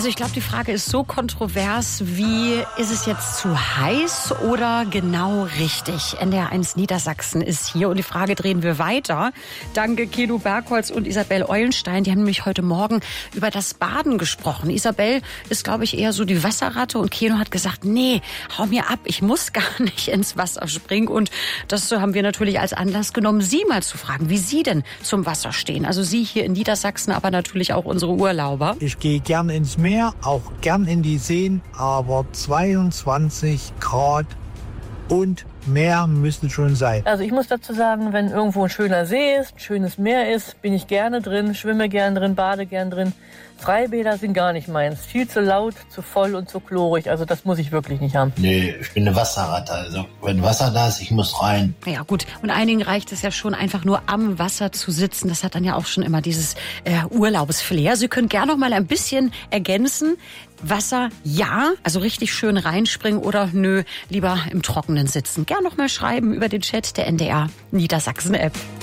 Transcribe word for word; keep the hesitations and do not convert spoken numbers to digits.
Also ich glaube, die Frage ist so kontrovers wie, ist es jetzt zu heiß oder genau richtig? N D R eins Niedersachsen ist hier und die Frage drehen wir weiter. Danke Keno Bergholz und Isabel Eulenstein. Die haben nämlich heute Morgen über das Baden gesprochen. Isabel ist, glaube ich, eher so die Wasserratte und Keno hat gesagt, nee, hau mir ab, ich muss gar nicht ins Wasser springen. Und das haben wir natürlich als Anlass genommen, Sie mal zu fragen, wie Sie denn zum Wasser stehen. Also Sie hier in Niedersachsen, aber natürlich auch unsere Urlauber. Ich gehe gern ins Meer, auch gern in die Seen, aber zweiundzwanzig Grad und mehr müssen schon sein. Also ich muss dazu sagen, wenn irgendwo ein schöner See ist, ein schönes Meer ist, bin ich gerne drin, schwimme gern drin, bade gern drin. Freibäder sind gar nicht meins. Viel zu laut, zu voll und zu chlorig. Also das muss ich wirklich nicht haben. Nee, ich bin eine Wasserratte. Also wenn Wasser da ist, ich muss rein. Ja gut, und einigen reicht es ja schon, einfach nur am Wasser zu sitzen. Das hat dann ja auch schon immer dieses äh, Urlaubsflair. Sie können gerne noch mal ein bisschen ergänzen. Wasser, ja, also richtig schön reinspringen oder nö, lieber im Trockenen sitzen. Gern noch mal schreiben über den Chat der N D R Niedersachsen App.